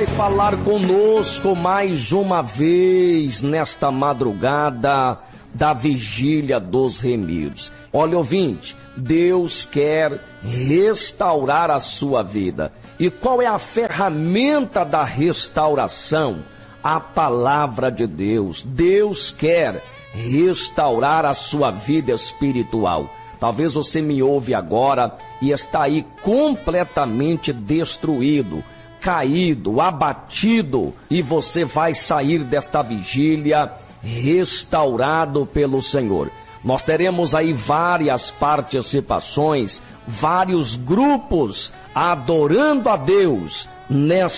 vai falar conosco mais uma vez nesta madrugada da Vigília dos Remidos. Olha, ouvinte, Deus quer restaurar a sua vida. E qual é a ferramenta da restauração? A palavra de Deus. Deus quer restaurar a sua vida espiritual. Talvez você me ouve agora e está aí completamente destruído, caído, abatido, e você vai sair desta vigília restaurado pelo Senhor. Nós teremos aí várias participações, vários grupos adorando a Deus nesta